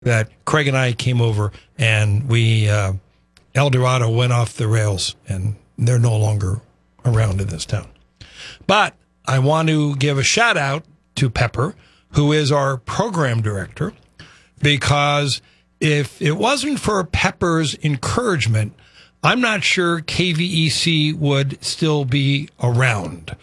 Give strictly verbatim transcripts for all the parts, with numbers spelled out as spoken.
that Craig and I came over and we, uh, El Dorado went off the rails and they're no longer around in this town. But I want to give a shout out to Pepper, who is our program director, because if it wasn't for Pepper's encouragement, I'm not sure K V E C would still be around,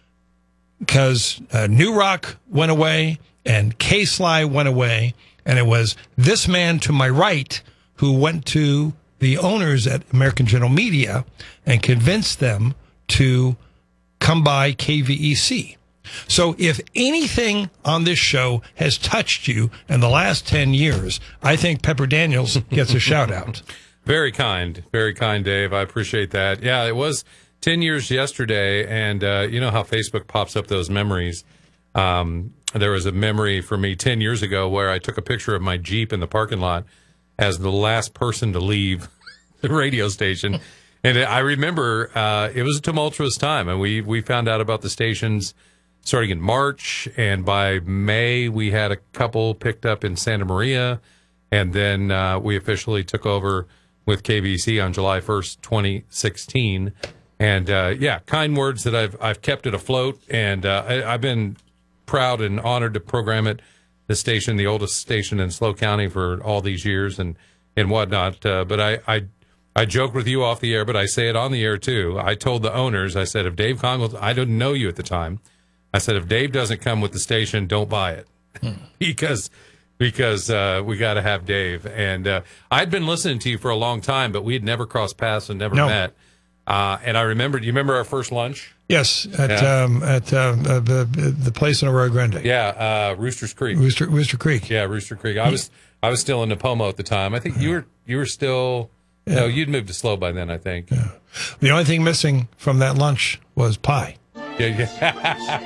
because uh, New Rock went away and K-Sly went away, and it was this man to my right who went to the owners at American General Media and convinced them to come by K V E C. So if anything on this show has touched you in the last ten years, I think Pepper Daniels gets a shout out. Very kind. Very kind, Dave. I appreciate that. Yeah, it was ten years yesterday, and uh, you know how Facebook pops up those memories. Um, there was a memory for me ten years ago where I took a picture of my Jeep in the parking lot as the last person to leave the radio station. And I remember uh, it was a tumultuous time, and we, we found out about the stations starting in March, and by May we had a couple picked up in Santa Maria, and then uh, we officially took over with K V C on July first, twenty sixteen. And uh, yeah, kind words that I've I've kept it afloat, and uh, I, I've been proud and honored to program it, the station, the oldest station in SLO County for all these years and and whatnot. Uh, but I, I I joke with you off the air, but I say it on the air too. I told the owners, I said, if Dave Congleton, I didn't know you at the time, I said, if Dave doesn't come with the station, don't buy it. Hmm. because because uh, we got to have Dave. And uh, I'd been listening to you for a long time, but we had never crossed paths and never no. met. Uh, and I remember, do you remember our first lunch? Yes, at yeah. um, at uh, the the place in Arroyo Grande. Yeah, uh, Roosters Creek. Rooster Rooster Creek. Yeah, Rooster Creek. I was I was still in Napomo at the time. I think you were you were still yeah. no, you'd moved to SLO by then, I think. Yeah. The only thing missing from that lunch was pie. Yeah, yeah.